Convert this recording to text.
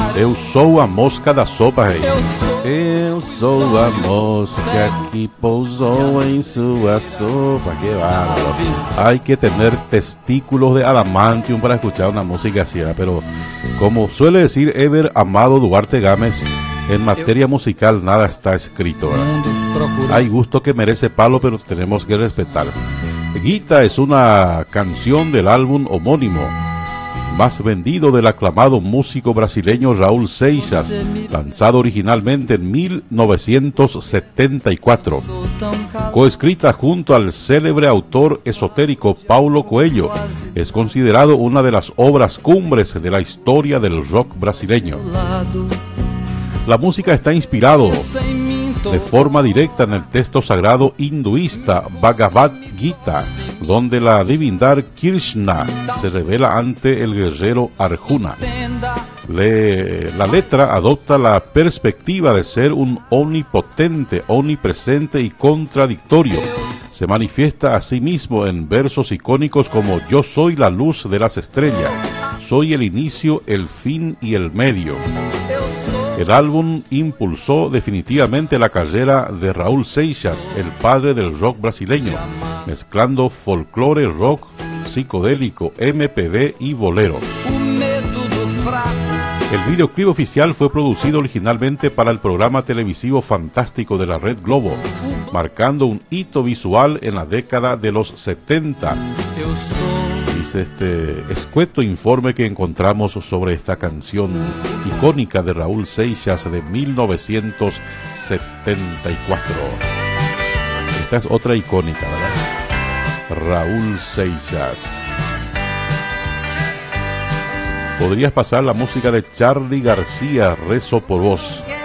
Eu sou a mosca da sopa, rei. Eu sou a mosca que pousou en sua sopa. Qué bárbaro. Hay que tener testículos de adamantium para escuchar una música así, ¿verdad? Pero como suele decir Ever Amado Duarte Gámez, en materia musical nada está escrito, ¿verdad? Hay gusto que merece palo, pero tenemos que respetar. Guita es una canción del álbum homónimo más vendido del aclamado músico brasileño Raúl Seixas, lanzado originalmente en 1974. Coescrita junto al célebre autor esotérico Paulo Coelho, es considerado una de las obras cumbres de la historia del rock brasileño. La música está inspirado de forma directa en el texto sagrado hinduista Bhagavad Gita, donde la divinidad Krishna se revela ante el guerrero Arjuna. La letra adopta la perspectiva de ser un omnipotente, omnipresente y contradictorio. Se manifiesta a sí mismo en versos icónicos como "Yo soy la luz de las estrellas, soy el inicio, el fin y el medio". El álbum impulsó definitivamente la carrera de Raúl Seixas, el padre del rock brasileño, mezclando folclore, rock, psicodélico, MPB y bolero. El videoclip oficial fue producido originalmente para el programa televisivo Fantástico de la Red Globo, marcando un hito visual en la década de los 70. Dice este escueto informe que encontramos sobre esta canción icónica de Raúl Seixas de 1974. Esta es otra icónica, ¿verdad? Raúl Seixas. Podrías pasar la música de Charly García, Rezo por vos.